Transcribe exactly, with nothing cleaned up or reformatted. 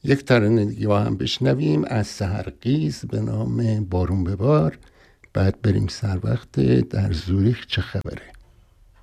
یک ترانه دیگه با هم بشنویم از سحرقیز به نام بارون ببار، بعد بریم سر وقت در زوریخ چه خبره.